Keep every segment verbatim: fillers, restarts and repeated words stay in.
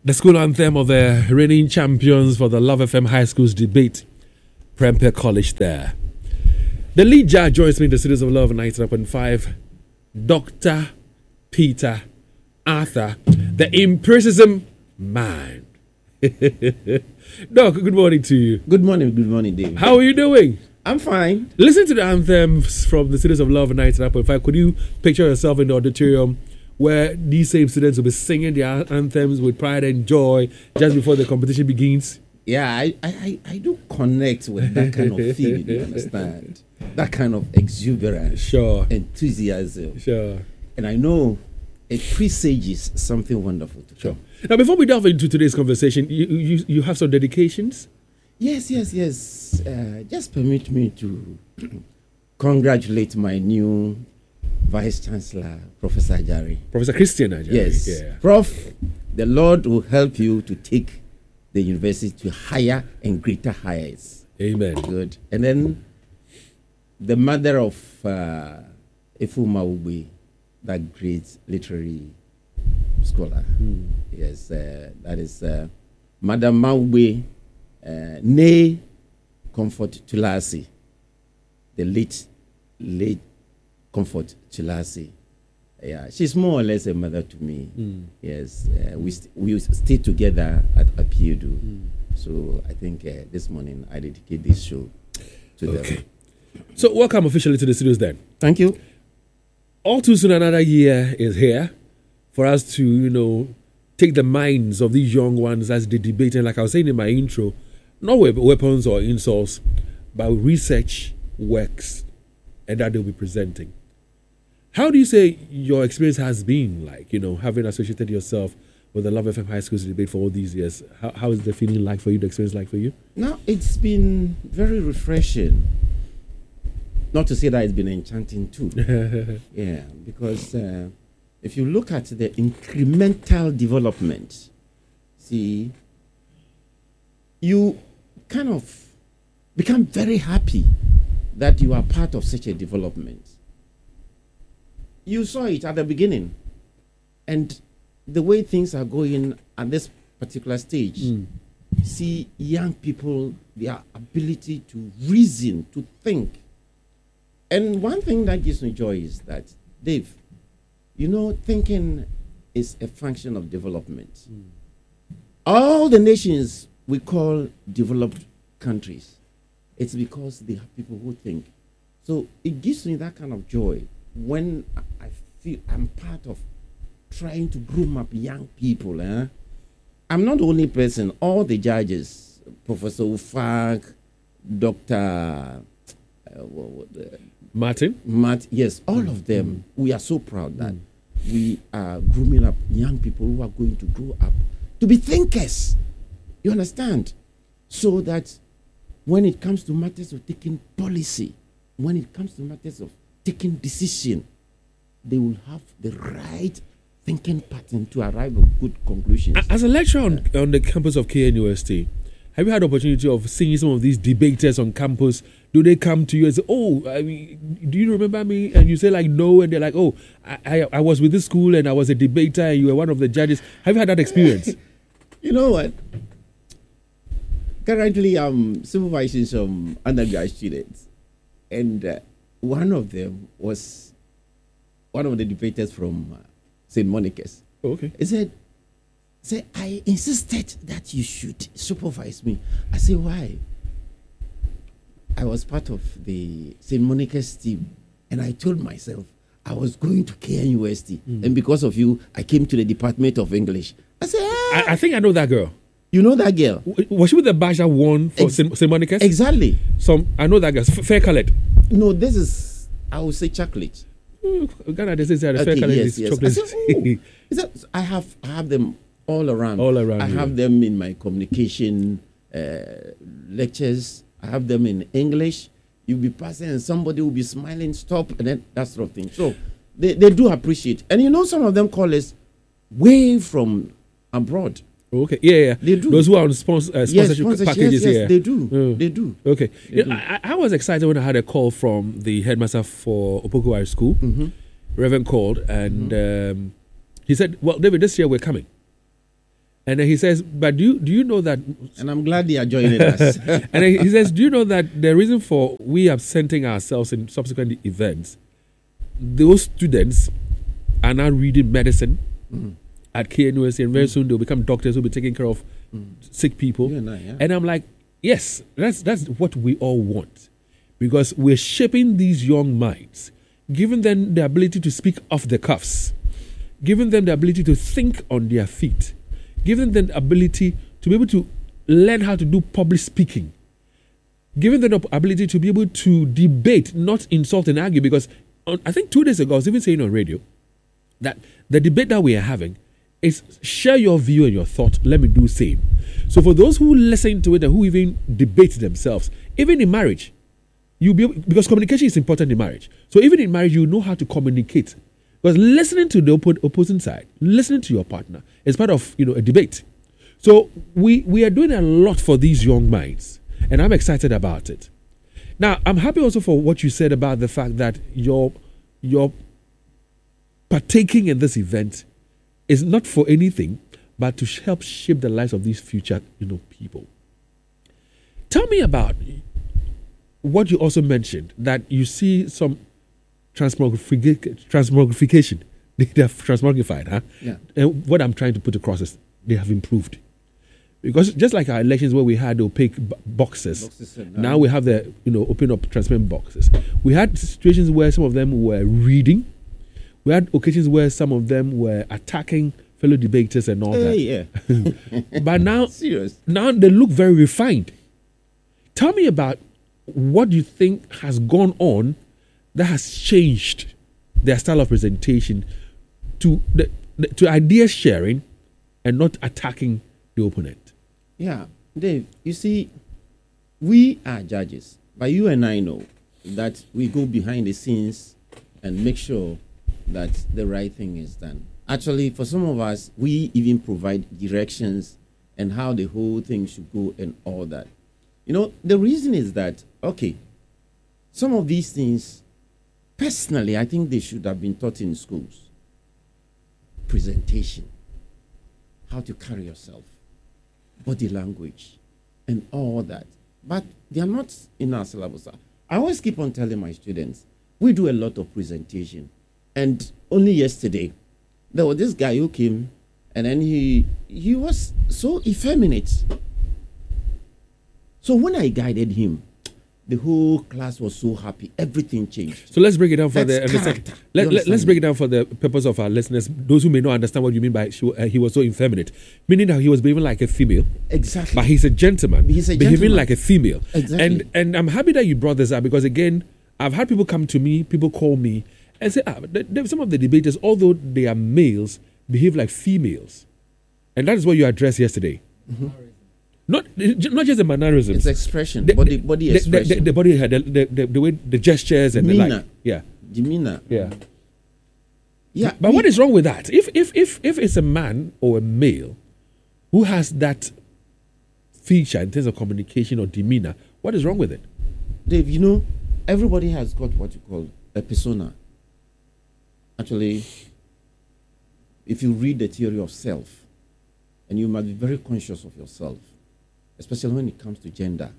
The school anthem of the reigning champions for the Love F M High Schools debate, Prempeh College there. The lead judge joins me in the Studios of Love ninety-nine point five, Doctor Peter Arthur, the empiricism man. Doc, good morning to you. Good morning, good morning, Dave. How are you doing? I'm fine. Listen to the anthems from the Studios of Love ninety-nine point five. Could you picture yourself in the auditorium where these same students will be singing their anthems with pride and joy just before the competition begins? Yeah, I, I, I do connect with that kind of feeling, you understand? That kind of exuberance, sure, enthusiasm. Sure. And I know it presages something wonderful to sure. come. Now, before we delve into today's conversation, you, you, you have some dedications? Yes, yes, yes. Uh, just permit me to congratulate my new Vice Chancellor, Professor Ajari. Professor Christian Ajari. Yes. Yeah. Prof, the Lord will help you to take the university to higher and greater heights. Amen. Good. And then the mother of uh, Efuma Ugbe, that great literary scholar. Hmm. Yes, uh, that is uh, Madam Maugbe, uh, Nay Comfort Tulasi, the late, late Comfort Tulasi. Yeah, she's more or less a mother to me. Mm. Yes, uh, we st- we stayed together at Apiedu. Mm. So I think uh, this morning I dedicate this show to okay. them. So welcome officially to the studios then. Thank you. All too soon another year is here for us to, you know, take the minds of these young ones as they debate. And like I was saying in my intro, not with weapons or insults, but research works and that they'll be presenting. How do you say your experience has been like, you know, having associated yourself with the Love F M High Schools debate for all these years? How, how is the feeling like for you, the experience like for you? Now, it's been very refreshing. Not to say that it's been enchanting too. Yeah, because uh, if you look at the incremental development, see, you kind of become very happy that you are part of such a development. You saw it at the beginning, and the way things are going at this particular stage, mm. see young people, their ability to reason, to think. And one thing that gives me joy is that, Dave, you know, thinking is a function of development. Mm. All the nations we call developed countries, it's because they have people who think. So it gives me that kind of joy when I feel I'm part of trying to groom up young people. Eh? I'm not the only person. All the judges, Professor Ufak, Doctor Uh, what, what, uh, Martin? Matt, yes, all mm. of them. Mm. We are so proud that mm. we are grooming up young people who are going to grow up to be thinkers. You understand? So that when it comes to matters of taking policy, when it comes to matters of taking decision, they will have the right thinking pattern to arrive at good conclusions. As a lecturer on, uh, on the campus of K N U S T, have you had the opportunity of seeing some of these debaters on campus? Do they come to you and say, oh, I mean, do you remember me? And you say like, no. And they're like, oh, I, I, I was with this school and I was a debater and you were one of the judges. Have you had that experience? You know what? Currently, I'm supervising some undergrad students. And uh, one of them was one of the debaters from uh, Saint Monica's. Oh, okay. He said, say, I insisted that you should supervise me. I said, why? I was part of the Saint Monica's team, and I told myself I was going to K N U S T, mm. and because of you, I came to the Department of English. I said, ah. I, I think I know that girl. You know that girl? W- was she with the badge that won for Ex- Saint Monica's? Exactly. Some I know that girl. F- fair colored. No, this is, I would say chocolate. Mm, Ghana, they say the okay, fair colored yes, is yes. chocolate. I, said, oh. that, I have I have them all around. All around. I yeah. have them in my communication uh, lectures. I have them in English. You'll be passing and somebody will be smiling, stop, and then that sort of thing. So they, they do appreciate. And you know, some of them call us way from abroad. Okay, yeah, yeah. They do. Those who are on sponsor, uh, sponsorship yes, sponsors, packages, yes, yes, yeah. they do. Oh. They do. Okay. They You do. know, I, I was excited when I had a call from the headmaster for Opoku School. Mm-hmm. Reverend called and mm-hmm. um, he said, well, David, this year we're coming. And then he says, but do you, do you know that... And I'm glad they are joining us. And then he says, do you know that the reason for we absenting ourselves in subsequent events, those students are now reading medicine mm. at K N U S, and very mm. soon they'll become doctors who'll be taking care of mm. sick people. And, I, yeah. and I'm like, yes, that's that's what we all want. Because we're shaping these young minds, giving them the ability to speak off the cuffs, giving them the ability to think on their feet, giving them the ability to be able to learn how to do public speaking, giving them the ability to be able to debate, not insult and argue. Because on, I think two days ago, I was even saying on radio that the debate that we are having is share your view and your thought, let me do the same. So for those who listen to it and who even debate themselves, even in marriage, you be because communication is important in marriage. So even in marriage, you know how to communicate. Because listening to the oppo- opposing side, listening to your partner is part of, you know, a debate. So we, we are doing a lot for these young minds, and I'm excited about it. Now, I'm happy also for what you said about the fact that your your partaking in this event is not for anything but to help shape the lives of these future, you know, people. Tell me about what you also mentioned, that you see some transmogrification. transmogrification. They have transmogrified, huh? Yeah. And what I'm trying to put across is they have improved. Because just like our elections where we had opaque b- boxes, boxes now we have the, you know, open up transparent boxes. We had situations where some of them were reading. We had occasions where some of them were attacking fellow debaters and all hey, that. Yeah. But now, Serious? now they look very refined. Tell me about what you think has gone on that has changed their style of presentation to the, the to idea sharing and not attacking the opponent. Yeah, Dave, you see, we are judges, but you and I know that we go behind the scenes and make sure that the right thing is done. Actually, for some of us, we even provide directions and how the whole thing should go and all that. You know, the reason is that, okay, some of these things, personally, I think they should have been taught in schools. Presentation, how to carry yourself, body language, and all that. But they are not in our syllabus. I always keep on telling my students, we do a lot of presentation. And only yesterday, there was this guy who came, and then he he was so effeminate. So when I guided him, the whole class was so happy. Everything changed. So let's break it down for That's the understand, let, let, let's break it down for the purpose of our listeners, those who may not understand what you mean by she, uh, he was so effeminate, meaning that he was behaving like a female. Exactly. But he's a gentleman. He's a behaving gentleman. like a female. Exactly. And and I'm happy that you brought this up because again, I've had people come to me, people call me and say, ah, the, the, some of the debaters, although they are males, behave like females, and that is what you addressed yesterday. Mm-hmm. Not not just the mannerisms. It's expression, the, body body the, expression. The, the, the body, the, the, the, the way, the gestures and demeanor. the like. Yeah. Demeanor. Yeah. Yeah. But we, what is wrong with that? If if if if it's a man or a male who has that feature in terms of communication or demeanor, what is wrong with it? Dave, you know, everybody has got what you call a persona. Actually, if you read the theory of self, and you must be very conscious of yourself, especially when it comes to gender.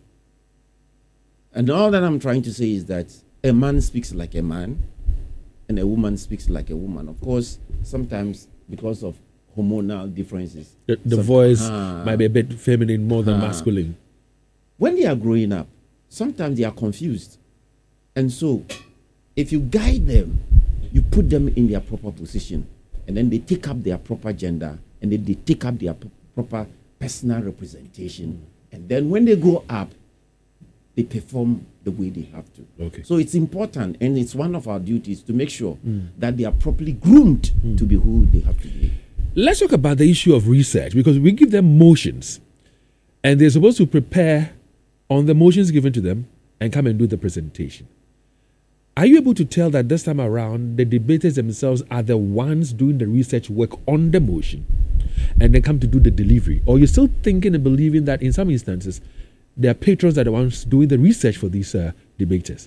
And all that I'm trying to say is that a man speaks like a man, and a woman speaks like a woman. Of course, sometimes because of hormonal differences. The, the so, voice uh, might be a bit feminine more than uh, masculine. When they are growing up, sometimes they are confused. And so, if you guide them, you put them in their proper position, and then they take up their proper gender, and then they take up their p- proper personal representation. And then when they grow up, they perform the way they have to. Okay. So it's important, and it's one of our duties to make sure mm. that they are properly groomed mm. to be who they have to be. Let's talk about the issue of research, because we give them motions, and they're supposed to prepare on the motions given to them and come and do the presentation. Are you able to tell that this time around, the debaters themselves are the ones doing the research work on the motion and then come to do the delivery? Or you're still thinking and believing that in some instances, their patrons are the ones doing the research for these uh, debaters?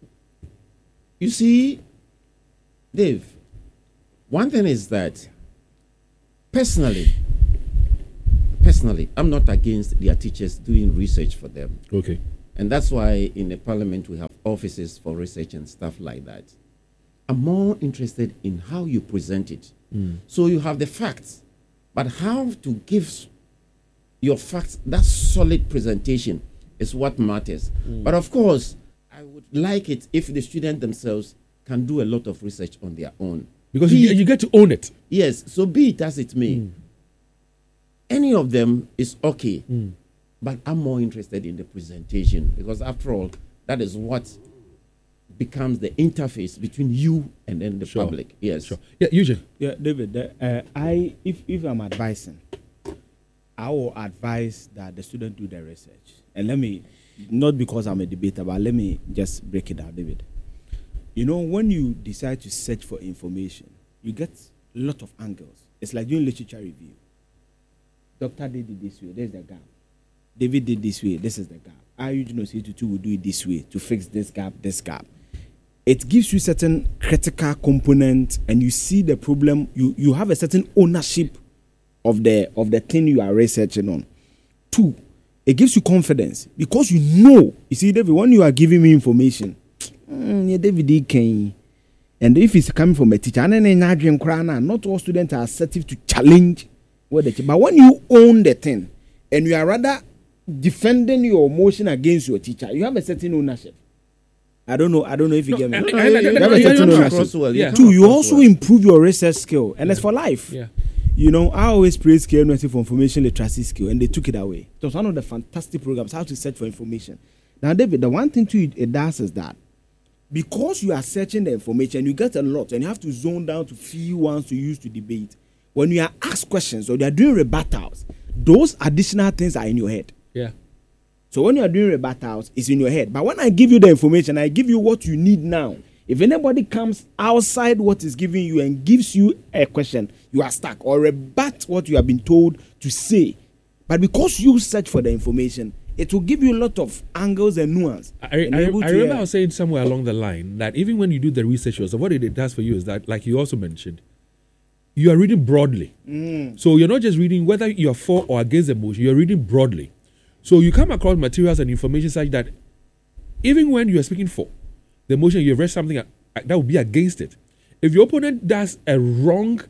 You see, Dave, one thing is that personally, personally, I'm not against their teachers doing research for them. Okay. And that's why in the parliament we have offices for research and stuff like that. I'm more interested in how you present it. Mm. So you have the facts, but how to give your facts, that solid presentation is what matters. Mm. But of course, I would like it if the students themselves can do a lot of research on their own. Because Be you, it- you get to own it. Yes, so be it as it may. Mm. Any of them is okay, Mm. but I'm more interested in the presentation because after all, that is what becomes the interface between you and then the Sure. public. Yes. Sure. Yeah, Eugene. Yeah, David. Uh, uh, I if if I'm advising, I will advise that the student do the research. And let me, not because I'm a debater, but let me just break it down, David. You know, when you decide to search for information, you get a lot of angles. It's like doing literature review. Doctor did it this way. There's the gap. David did this way. This is the gap. I, Eugene Osei-Tutu, will do it this way to fix this gap, this gap. It gives you certain critical component, and you see the problem. You you have a certain ownership of the of the thing you are researching on. Two, it gives you confidence because you know. You see, David, when you are giving me information, mm, yeah, David D. Kane, and if it's coming from a teacher, and then not all students are assertive to challenge what they. But when you own the thing, and you are rather defending your emotion against your teacher, you have a certain ownership. I don't know. I don't know if you No, get me. and- No, and- you- and- you- and- you have a and- certain and- ownership. Across well, Yeah. come Two, you across also well. improve your research skill, and it's for life. Yeah. You know, I always praise K N U S T for information literacy skill, and they took it away. It was one of the fantastic programs, how to search for information. Now, David, the one thing too it does is that because you are searching the information, you get a lot, and you have to zone down to few ones to use to debate. When you are asked questions or they are doing rebuttals, those additional things are in your head. Yeah. So when you are doing rebuttals, it's in your head. But when I give you the information, I give you what you need now. If anybody comes outside what is giving you and gives you a question, you are stuck or rebut what you have been told to say. But because you search for the information, it will give you a lot of angles and nuance. I, And I, you're able I to, remember uh, I was saying somewhere along the line that even when you do the research yourself, what it does for you is that, like you also mentioned, you are reading broadly. Mm. So you're not just reading whether you're for or against the motion, you're reading broadly. So you come across materials and information such that even when you are speaking for the motion, you've read something that would be against it. If your opponent does a wrong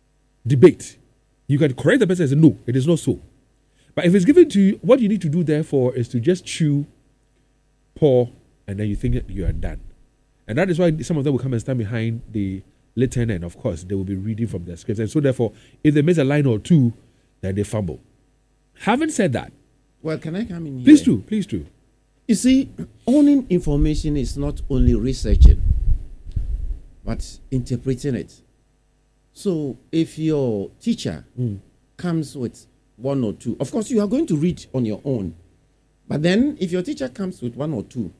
debate, you can correct the person and say, no, it is not so. But if it's given to you, what you need to do, therefore, is to just chew, pour, and then you think that you are done. And that is why some of them will come and stand behind the lectern, and of course, they will be reading from their scripts. And so, therefore, if they miss a line or two, then they fumble. Having said that, Well, can I come in here? please do, please do. You see, owning information is not only researching, but interpreting it. So if your teacher Mm. comes with one or two, of course you are going to read on your own. But then if your teacher comes with one or two,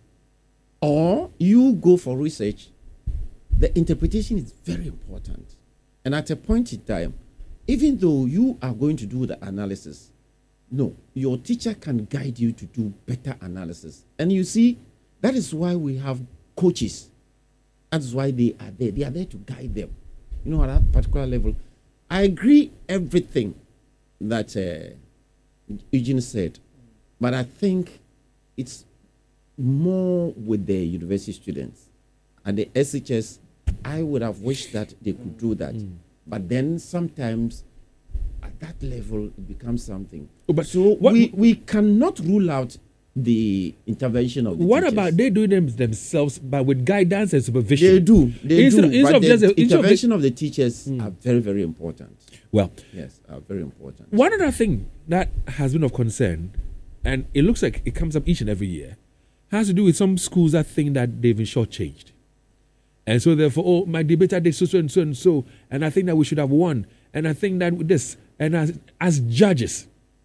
or you go for research, the interpretation is very important. And at a point in time, even though you are going to do the analysis, no, your teacher can guide you to do better analysis. And you see, that is why we have coaches. That's why they are there. They are there to guide them. You know, at that particular level, I agree everything that uh, Eugene said, but I think it's more with the university students and the S H S. I would have wished that they could do that, Mm. but then sometimes at that level it becomes something. Oh, but So what- we, we cannot rule out the intervention of the What teachers. about they doing them themselves, but with guidance and supervision? They do. They Instead do. of- instead but of the just the- instead of the- intervention of the teachers Mm. are very, very important. Well, Yes, are very important. one other thing that has been of concern, and it looks like it comes up each and every year, has to do with some schools that think that they've been shortchanged. And so therefore, oh, my debater did so, so, and so, and so, and I think that we should have won. And I think that with this, and as, as judges,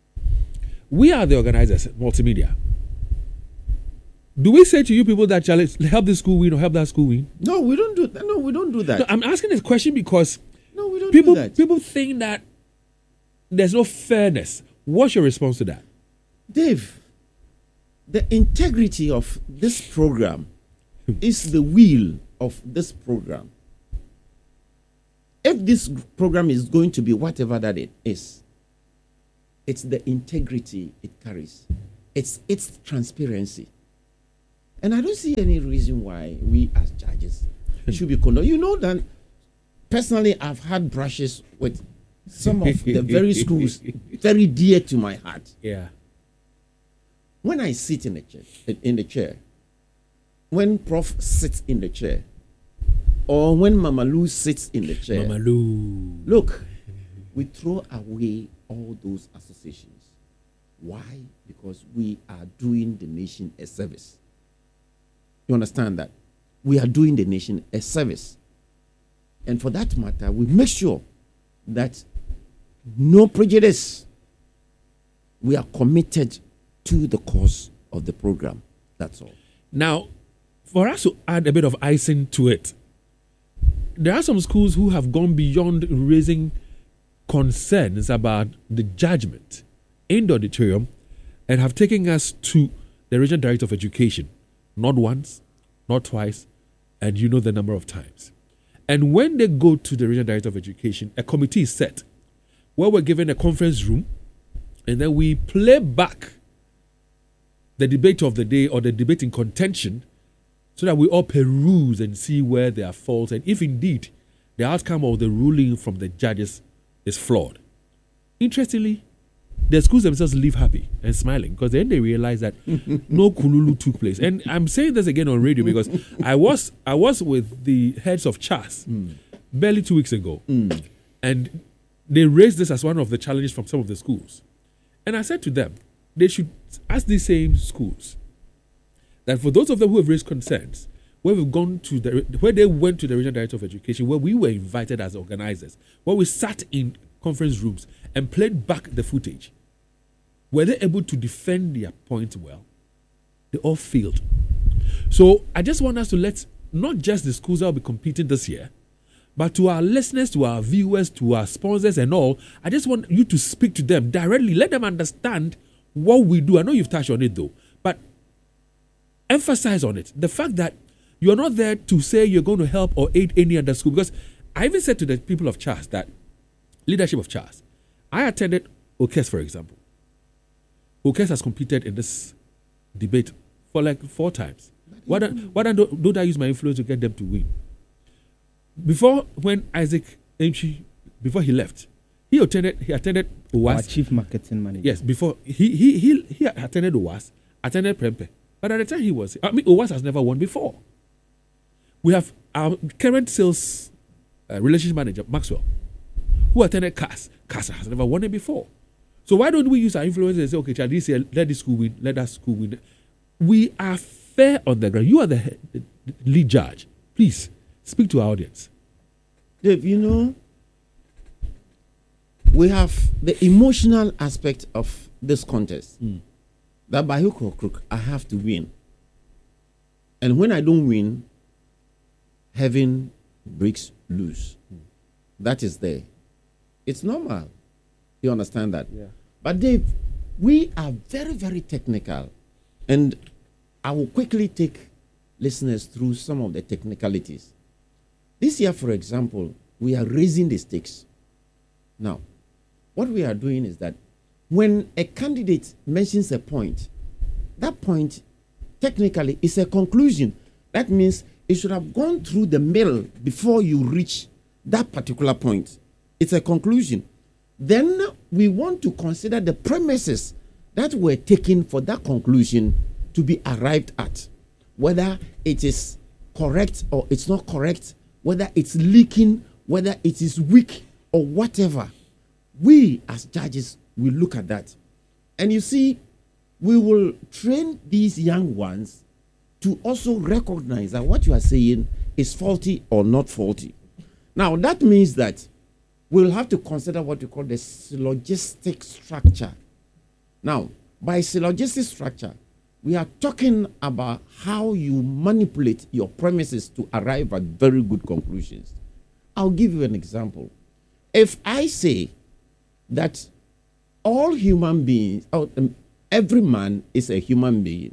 we are the organizers, multimedia. Do we say to you people that challenge, help this school win or help that school win? No, we don't do that. No, we don't do that. No, I'm asking this question because No, we don't people do that. people think that there's no fairness. What's your response to that? Dave, the integrity of this program is the will of this program. If this program is going to be whatever that it is, it's the integrity it carries. It's its transparency. And I don't see any reason why we as judges should be condoned. You know that personally I've had brushes with some of the very schools very dear to my heart. Yeah. When I sit in the chair, in the chair, when Prof sits in the chair, or when Mama Lou sits in the chair, Mama Lou. look, we throw away all those associations. Why? Because we are doing the nation a service. You understand that? We are doing the nation a service. And for that matter, we make sure that no prejudice. We are committed to the cause of the program. That's all. Now, for us to add a bit of icing to it, there are some schools who have gone beyond raising concerns about the judgment in the auditorium and have taken us to the Regional Director of Education, not once, not twice, and you know the number of times. And when they go to the Regional Director of Education, a committee is set where we're given a conference room and then we play back the debate of the day or the debate in contention so that we all peruse and see where there are faults and if indeed the outcome of the ruling from the judges is flawed. Interestingly, the schools themselves leave happy and smiling because then they realize that no kululu took place. And I'm saying this again on radio because I was I was with the heads of C H A S mm. barely two weeks ago, mm. and they raised this as one of the challenges from some of the schools. And I said to them, they should ask these same schools that for those of them who have raised concerns, where we've gone to the where they went to the Regional Director of Education, where we were invited as organizers, where we sat in conference rooms and played back the footage, were they able to defend their point well? They all failed. So I just want us to let not just the schools that will be competing this year, but to our listeners, to our viewers, to our sponsors and all, I just want you to speak to them directly. Let them understand what we do. I know you've touched on it though, but emphasize on it. The fact that you're not there to say you're going to help or aid any other school. Because I even said to the people of C H A S, that leadership of C H A S, I attended O K E S, for example. O K E S has competed in this debate for like four times. Why don't, why don't, don't I use my influence to get them to win? Before, when Isaac Enchi, before he left, he attended he attended O W A S. Our chief marketing manager. Yes, before he he he, he attended O W A S, attended Prempe. But at the time he was, I mean, O W A S has never won before. We have our current sales uh, relationship manager, Maxwell, who attended C A S. C A S has never won it before. So why don't we use our influence and say, okay, Charlie, this year, let this school win, let that school win. We are fair on the ground. You are the, head, the lead judge. Please, speak to our audience. Dave, you know, we have the emotional aspect of this contest. Mm. That by hook or crook, I have to win. And when I don't win, heaven breaks loose. Mm. That is there. It's normal. You understand that? Yeah. But Dave, we are very, very technical. And I will quickly take listeners through some of the technicalities. This year, for example, we are raising the stakes. Now, what we are doing is that when a candidate mentions a point, that point technically is a conclusion. That means it should have gone through the middle before you reach that particular point. It's a conclusion. Then we want to consider the premises that were taken for that conclusion to be arrived at. Whether it is correct or it's not correct, whether it's leaking, whether it is weak or whatever. We as judges will look at that. And you see, we will train these young ones to also recognize that what you are saying is faulty or not faulty. Now, that means that we'll have to consider what we call the syllogistic structure. Now, by syllogistic structure, we are talking about how you manipulate your premises to arrive at very good conclusions. I'll give you an example. If I say that all human beings, oh, um, every man is a human being,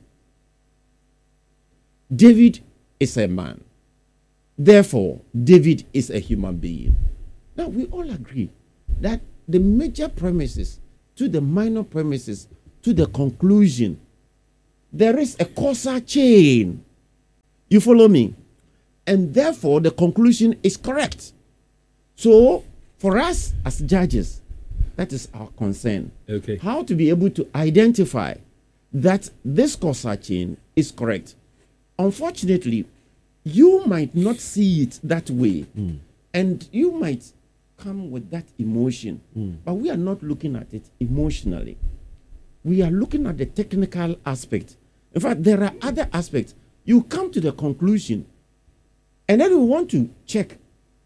David is a man, therefore David is a human being. Now we all agree that the major premises to the minor premises, to the conclusion, there is a causal chain. You follow me? And therefore, the conclusion is correct. So, for us as judges, that is our concern. Okay. How to be able to identify that this causal chain is correct. Unfortunately, you might not see it that way, mm. and you might come with that emotion, mm. but we are not looking at it emotionally. We are looking at the technical aspect. In fact, there are other aspects. You come to the conclusion, and then we want to check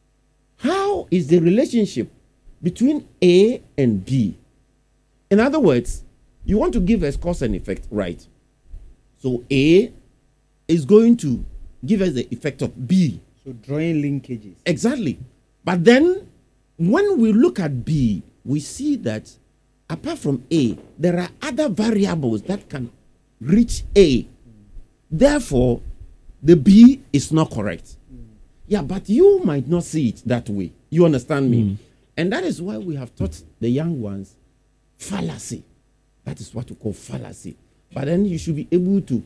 how is the relationship between A and B. In other words, you want to give us cause and effect, right? So A is going to give us the effect of B. So drawing linkages. Exactly. But then when we look at B, we see that apart from A, there are other variables that can reach A. Mm. Therefore, the B is not correct. Mm. Yeah, but you might not see it that way. You understand me? Mm. And that is why we have taught the young ones fallacy. That is what we call fallacy. But then you should be able to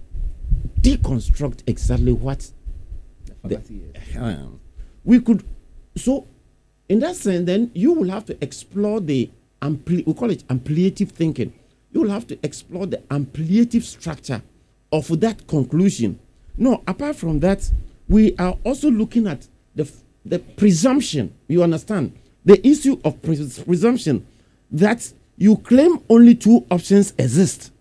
deconstruct exactly what the fallacy the, is. Uh, we could, so in that sense, then you will have to explore the, ampli- we call it ampliative thinking. You will have to explore the ampliative structure of that conclusion. No, apart from that, we are also looking at the, the presumption, you understand? The issue of pres- presumption that you claim only two options exist.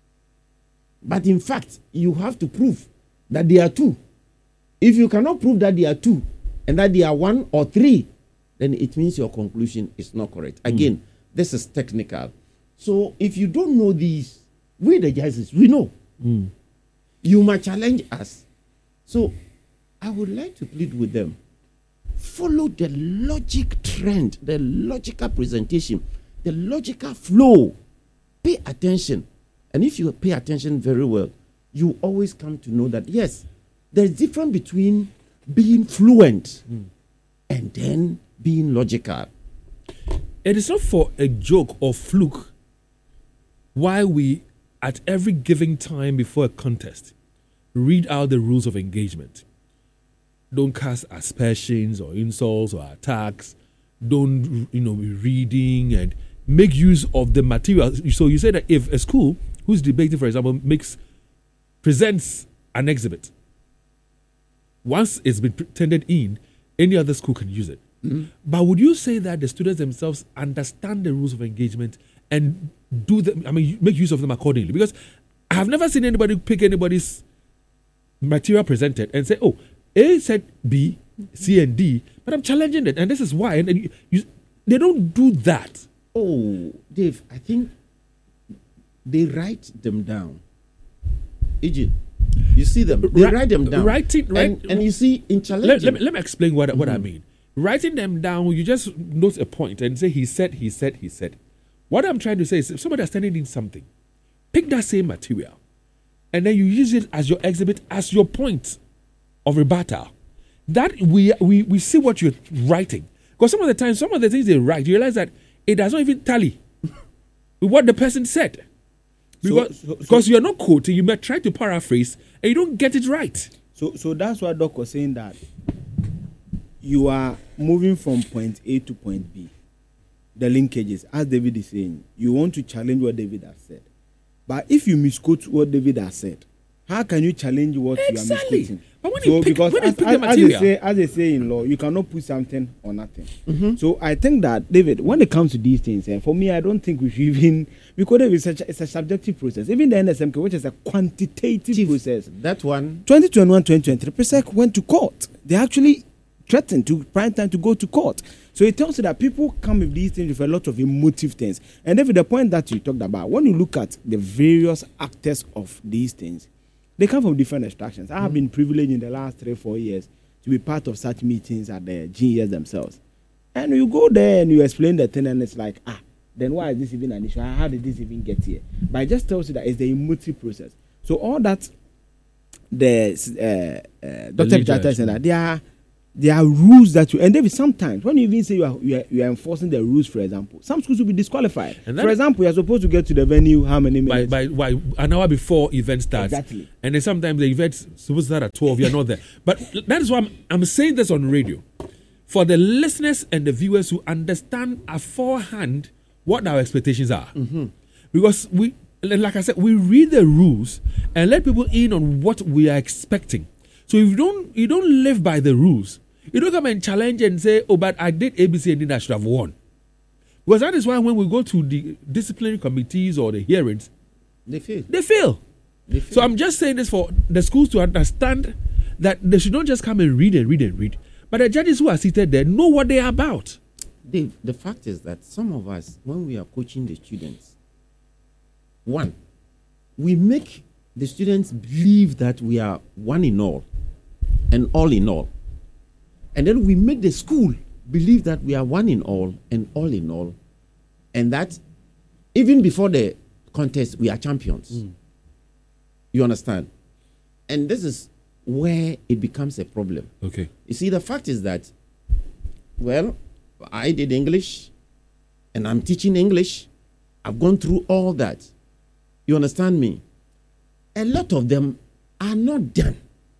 But in fact, you have to prove that there are two. If you cannot prove that there are two and that there are one or three, then it means your conclusion is not correct. Again, mm. this is technical. So if you don't know these, we the judges, we know. Mm. You might challenge us. So I would like to plead with them. Follow the logic trend, the logical presentation, the logical flow. Pay attention. And if you pay attention very well, you always come to know that, yes, there's a difference between being fluent mm. and then being logical. It is not for a joke or fluke why we, at every given time before a contest, read out the rules of engagement. Don't cast aspersions or insults or attacks. Don't, you know, be reading and make use of the material. So you say that if a school who's debating, for example, makes presents an exhibit, once it's been tendered in, any other school can use it. Mm-hmm. But would you say that the students themselves understand the rules of engagement and do them? I mean, make use of them accordingly? Because I have never seen anybody pick anybody's material presented and say, "Oh, A said B, C, and D," but I'm challenging it, and this is why. And, and you, you, they don't do that. Oh, Dave, I think they write them down. Egypt, you see them. They Ra- write them down. Writing, right? And, and you see, in challenging. Let, let, me, let me explain what, mm-hmm. what I mean. Writing them down, you just note a point and say, he said, he said, he said. What I'm trying to say is, if somebody is standing in something, pick that same material, and then you use it as your exhibit, as your point of rebuttal. That we, we, we see what you're writing. Because some of the time, some of the things they write, you realize that it does not even tally with what the person said. Because, so, so, because so, you're not quoting, you may try to paraphrase, and you don't get it right. So, so that's why Doc was saying that you are moving from point A to point B. The linkages, as David is saying, you want to challenge what David has said. But if you misquote what David has said, how can you challenge what exactly. you are misquoting? But when so you pick, because when as, you pick as, the material, as they, say, as they say in law, you cannot put something or nothing. Mm-hmm. So I think that, David, when it comes to these things, eh, for me, I don't think we should even, because it's a, it's a subjective process. Even the N S M K, which is a quantitative Chief, process. That one. twenty twenty-one twenty twenty-three, P S E C went to court. They actually threatened to prime time to go to court. So it tells you that people come with these things with a lot of emotive things. And David, the point that you talked about, when you look at the various actors of these things, they come from different extractions. I have mm-hmm. been privileged in the last three, four years to be part of such meetings at the G E S themselves. And you go there and you explain the thing, and it's like, ah, then why is this even an issue? How did this even get here? But it just tells you that it's the emotive process. So all that the uh, uh, Doctor Jata said that they are there are rules that you, and David, sometimes when you even say you are, you are, you are enforcing the rules, for example, some schools will be disqualified. For example, you are supposed to get to the venue how many minutes? By, by, by an hour before event starts. Exactly. And then sometimes the event's supposed to start at twelve, you're not there. But that is why I'm, I'm saying this on radio. For the listeners and the viewers who understand aforehand what our expectations are. Mm-hmm. Because we, like I said, we read the rules and let people in on what we are expecting. So if you don't, you don't live by the rules, you don't come and challenge and say, oh, but I did A B C and then I should have won. Because that is why when we go to the disciplinary committees or the hearings, they fail. They fail. They fail. So I'm just saying this for the schools to understand that they should not just come and read and read and read, but the judges who are seated there know what they are about. Dave, the fact is that some of us, when we are coaching the students, one, we make the students believe that we are one in all and all in all. And then we make the school believe that we are one in all and all in all. And that even before the contest, we are champions. Mm. You understand? And this is where it becomes a problem. Okay. You see, the fact is that, well, I did English and I'm teaching English. I've gone through all that. You understand me? A lot of them are not done.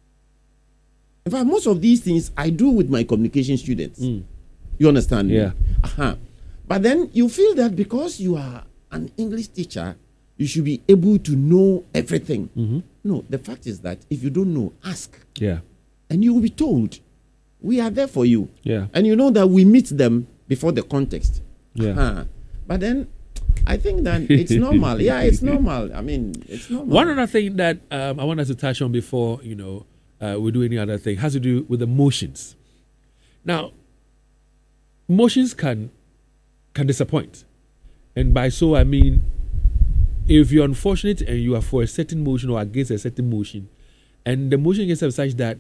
In fact, most of these things I do with my communication students. Mm. You understand me? Yeah. Uh-huh. But then you feel that because you are an English teacher, you should be able to know everything. Mm-hmm. No, the fact is that if you don't know, ask. Yeah. And you will be told. We are there for you. Yeah. And you know that we meet them before the context. Yeah. Uh-huh. But then I think that it's normal. Yeah, it's normal. I mean, it's normal. One other thing that um, I want us to touch on before, you know, uh, we do any other thing has to do with emotions. Now, emotions can can disappoint. And by so, I mean, if you're unfortunate and you are for a certain motion or against a certain motion, and the motion gets such that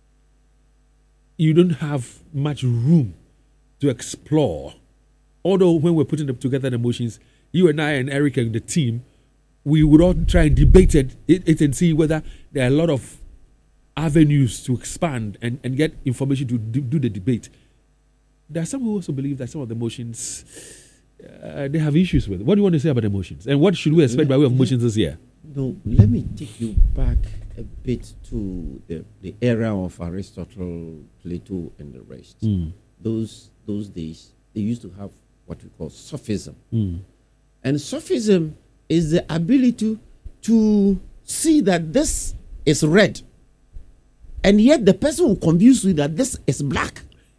you don't have much room to explore, although when we're putting together the motions, you and I and Eric and the team, we would all try and debate it, it, it and see whether there are a lot of avenues to expand and, and get information to do, do the debate. There are some who also believe that some of the motions, uh, they have issues with. What do you want to say about emotions? And what should we expect by way of motions this year? No, let me take you back a bit to the, the era of Aristotle, Plato, and the rest. Mm. Those those days, they used to have what we call sophism. Mm. And sophism is the ability to see that this is red, and yet the person will convince you that this is black.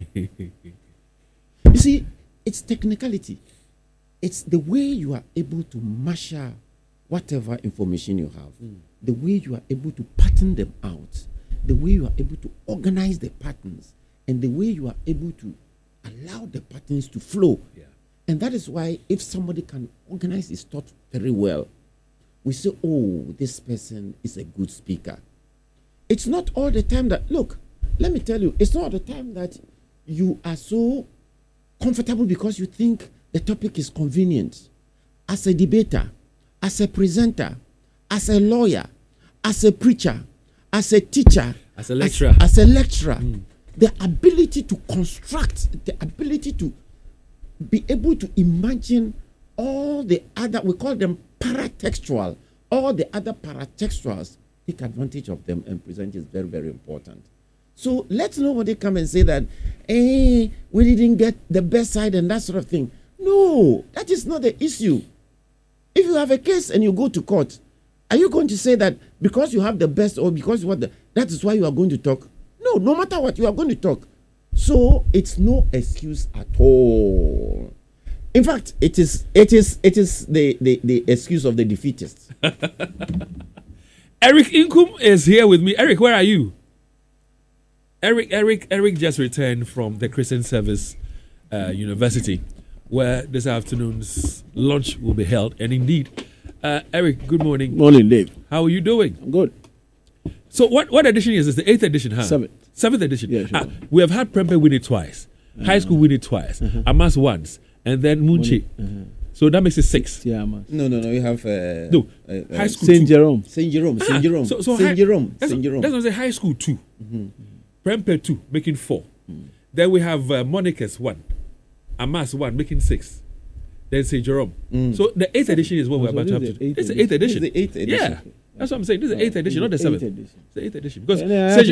You see, it's technicality. It's the way you are able to marshal whatever information you have, mm. the way you are able to pattern them out, the way you are able to organize the patterns, and the way you are able to allow the patterns to flow. Yeah. And that is why if somebody can organize his thought very well, we say, oh, this person is a good speaker. It's not all the time that, look, let me tell you, it's not all the time that you are so comfortable because you think the topic is convenient. As a debater, as a presenter, as a lawyer, as a preacher, as a teacher, as a lecturer, as, as a lecturer, mm. the ability to construct, the ability to be able to imagine all the other, we call them paratextual, all the other paratextuals, take advantage of them and present is very, very important. So let nobody come and say that, hey, we didn't get the best side and that sort of thing. No, that is not the issue. If you have a case and you go to court, are you going to say that because you have the best or because what the, that is why you are going to talk? No, no matter what, you are going to talk. So it's no excuse at all. In fact, it is it is it is the, the, the excuse of the defeatists. Eric Inkum is here with me. Eric, where are you? Eric Eric Eric just returned from the Christian Service uh, University, where this afternoon's lunch will be held. And indeed, uh, Eric, good morning. Morning, Dave. How are you doing? I'm good. So what, what edition is this? The eighth edition, huh? Seventh. Seventh edition. Yeah, sure. Ah, we have had Prempeh win it twice. Uh-huh. High school win it twice. Uh-huh. Amas once. And then Munchi. Uh-huh. So that makes it six. Yeah, Amas. No, no, no. You have uh, no. Uh, high school Saint two. Jerome. Saint Jerome. Saint Ah, Jerome. So, so Saint high, Jerome. That's, Saint Jerome. That's what I say. High school two. Mm-hmm. Prempeh two, making four. Then we have uh, Monica's one, Amas one, making six. Then Saint Jerome. Mm. So the eighth edition is what we're So about to have this to is do. the It's the eighth eighth edition. This is the eighth edition. Yeah, that's what I'm saying. This is the eighth edition, not the Eighth seventh. edition. It's the eighth edition because And, uh, Saint